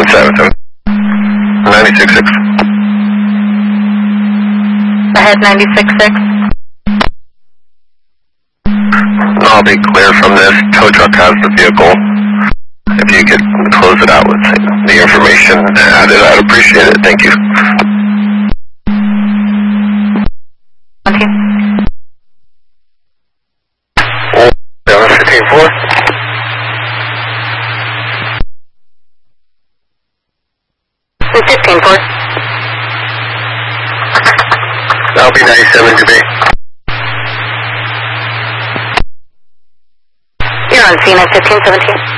777. 96.6. Ahead 96.6. I'll be clear from this. Tow truck has the vehicle. If you could close it out with the information added, I'd appreciate it. Thank you. Okay. 15-4. With 15-4. That'll be 97 to be. You're on scene at 1517.